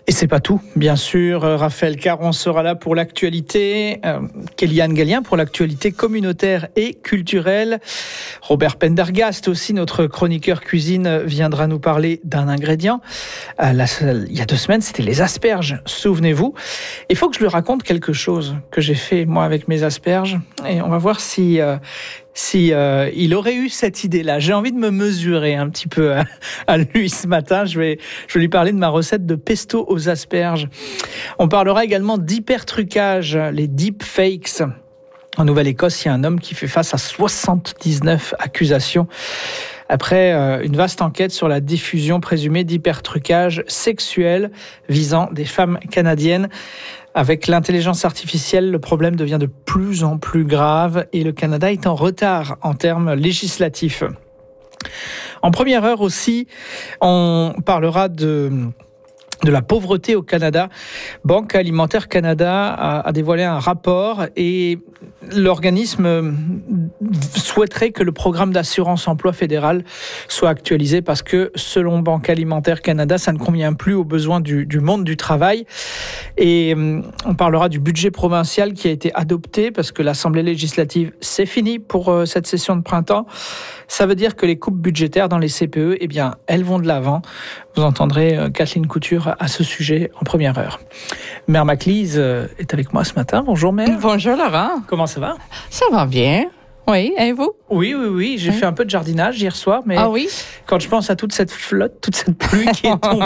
Et c'est pas tout, bien sûr. Raphaël Caron sera là pour l'actualité. Kéliane Gallien pour l'actualité communautaire et culturelle. Robert Pendergast aussi, notre chroniqueur cuisine, viendra nous parler d'un ingrédient. Il y a 2 semaines, c'était les asperges, souvenez-vous. Il faut que je lui raconte quelque chose que j'ai fait moi avec mes asperges. Et on va voir si il aurait eu cette idée-là. J'ai envie de me mesurer un petit peu à lui ce matin. Je vais lui parler de ma recette de pesto aux asperges. On parlera également d'hypertrucage, les deepfakes. En Nouvelle-Écosse, il y a un homme qui fait face à 79 accusations après une vaste enquête sur la diffusion présumée d'hypertrucage sexuel visant des femmes canadiennes. Avec l'intelligence artificielle, le problème devient de plus en plus grave et le Canada est en retard en termes législatifs. En première heure aussi, on parlera de la pauvreté au Canada. Banque Alimentaire Canada a dévoilé un rapport et l'organisme souhaiterait que le programme d'assurance emploi fédéral soit actualisé parce que, selon Banque Alimentaire Canada, ça ne convient plus aux besoins du monde du travail. Et on parlera du budget provincial qui a été adopté parce que l'Assemblée législative, c'est fini pour cette session de printemps. Ça veut dire que les coupes budgétaires dans les CPE, eh bien, elles vont de l'avant. Vous entendrez Kathleen Couture à ce sujet en première heure. Mère Maclise est avec moi ce matin. Bonjour Mère. Bonjour Laurent. Comment ça va? Ça va bien. Oui, et vous? Oui. J'ai fait un peu de jardinage hier soir, mais ah oui? Quand je pense à toute cette flotte, toute cette pluie qui est tombée